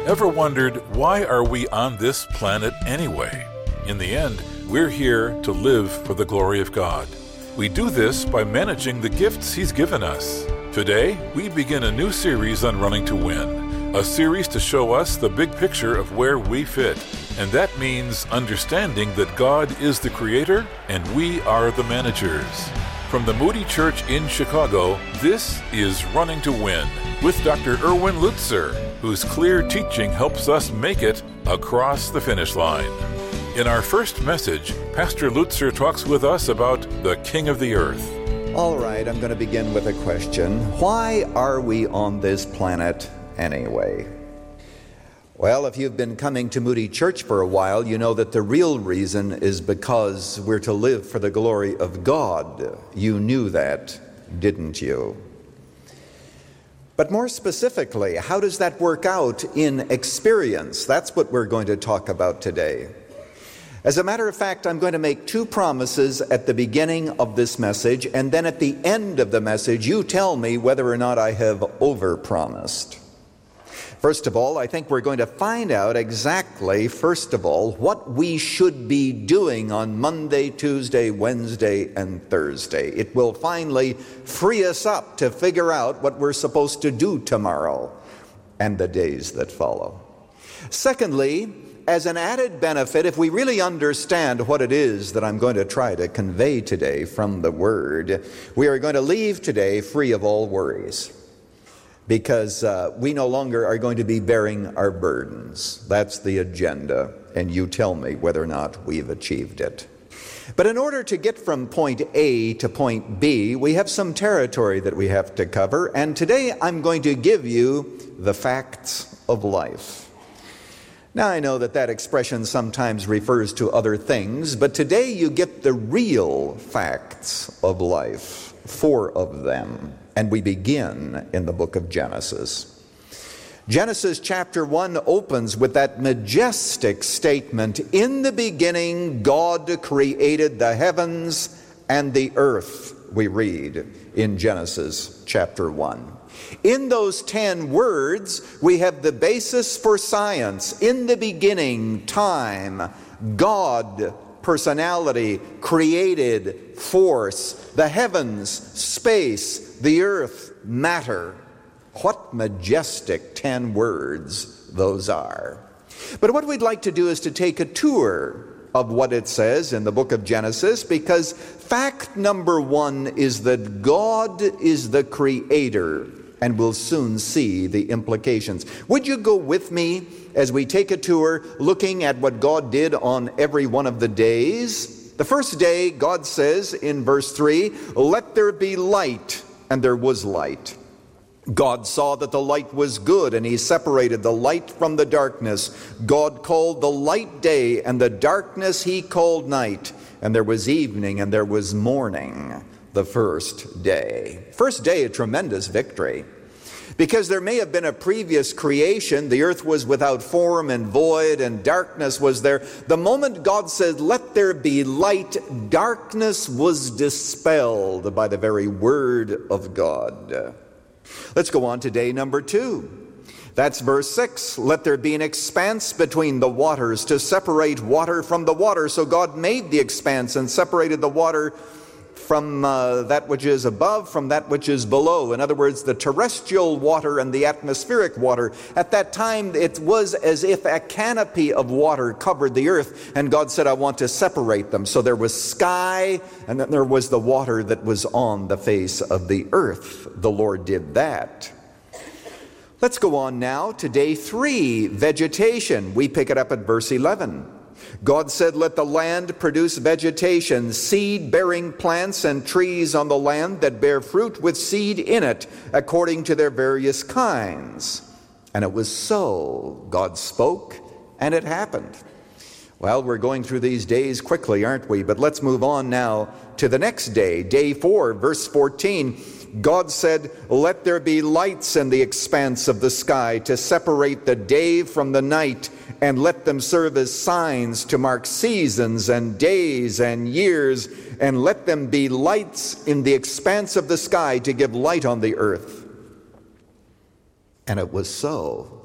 Ever wondered, why are we on this planet anyway? In the end, we're here to live for the glory of God. We do this by managing the gifts He's given us. Today, we begin a new series on Running to Win, a series to show us the big picture of where we fit. And that means understanding that God is the creator and we are the managers. From the Moody Church in Chicago, this is Running to Win with Dr. Erwin Lutzer, whose clear teaching helps us make it across the finish line. In our first message, Pastor Lutzer talks with us about the King of the Earth. All right, I'm going to begin with a question. Why are we on this planet anyway? Well, if you've been coming to Moody Church for a while, you know that the real reason is because we're to live for the glory of God. You knew that, didn't you? But more specifically, how does that work out in experience? That's what we're going to talk about today. As a matter of fact, I'm going to make two promises at the beginning of this message, and then at the end of the message, you tell me whether or not I have overpromised. First of all, I think we're going to find out exactly, first of all, what we should be doing on Monday, Tuesday, Wednesday, and Thursday. It will finally free us up to figure out what we're supposed to do tomorrow and the days that follow. Secondly, as an added benefit, if we really understand what it is that I'm going to try to convey today from the Word, we are going to leave today free of all worries. Because we no longer are going to be bearing our burdens. That's the agenda, and you tell me whether or not we've achieved it. But in order to get from point A to point B, we have some territory that we have to cover, and today I'm going to give you the facts of life. Now, I know that expression sometimes refers to other things, but today you get the real facts of life, 4 of them. And we begin in the book of Genesis. Genesis chapter 1 opens with that majestic statement, "In the beginning, God created the heavens and the earth," we read in Genesis chapter 1. In those 10 words, we have the basis for science. In the beginning, time, God, personality, created, force, the heavens, space, the earth, matter. What majestic 10 words those are. But what we'd like to do is to take a tour of what it says in the book of Genesis, because fact number 1 is that God is the creator, and we'll soon see the implications. Would you go with me as we take a tour looking at what God did on every one of the days? The first day, God says in verse 3, "Let there be light." And there was light. God saw that the light was good, and He separated the light from the darkness. God called the light day, and the darkness He called night. And there was evening, and there was morning, the first day. First day, a tremendous victory. Because there may have been a previous creation, the earth was without form and void, and darkness was there. The moment God said, "Let there be light," darkness was dispelled by the very word of God. Let's go on to day number 2. That's verse 6. "Let there be an expanse between the waters to separate water from the water." So God made the expanse and separated the water from that which is above, from that which is below. In other words, the terrestrial water and the atmospheric water. At that time, it was as if a canopy of water covered the earth, and God said, "I want to separate them." So there was sky, and then there was the water that was on the face of the earth. The Lord did that. Let's go on now to day 3, vegetation. We pick it up at verse 11. God said, "Let the land produce vegetation, seed-bearing plants and trees on the land that bear fruit with seed in it, according to their various kinds." And it was so. God spoke, and it happened. Well, we're going through these days quickly, aren't we? But let's move on now to the next day, day 4, verse 14. God said, "Let there be lights in the expanse of the sky to separate the day from the night, and let them serve as signs to mark seasons and days and years, and let them be lights in the expanse of the sky to give light on the earth." And it was so.